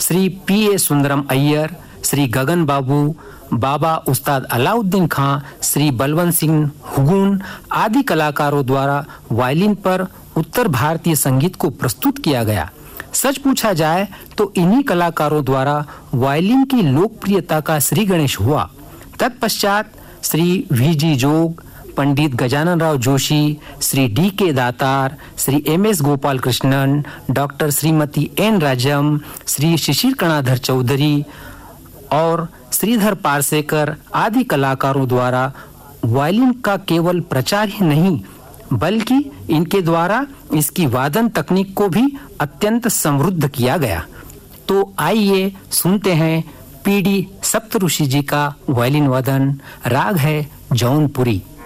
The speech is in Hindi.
श्री P.A. सुंदरम अय्यर, श्री गगन बाबू, बाबा उस्ताद अलाउद्दीन खां, श्री बलवंत सिंह हुगून आदि कलाकारों द्वारा वायलिन पर उत्तर भारतीय संगीत को प्रस्तुत किया गया। सच पूछा जाए तो इन्हीं कलाकारों द्वारा वायलिन की लोकप्रियता का श्री गणेश हुआ। तत्पश्चात श्री V.G. जोग, पंडित गजानन राव जोशी, श्री D.K. दातार, Shri M.S. Gopal Krishnan, doctor Shrimati N. राजम, श्री शिशिर कणाधर चौधरी और श्रीधर पारसेकर आदि कलाकारों द्वारा वायलिन का केवल प्रचार ही नहीं बल्कि इनके द्वारा इसकी वादन तकनीक को भी अत्यंत समृद्ध किया गया। तो आइए सुनते हैं P.D. सप्तऋषि जी का वायलिन वादन। राग है जौनपुरी।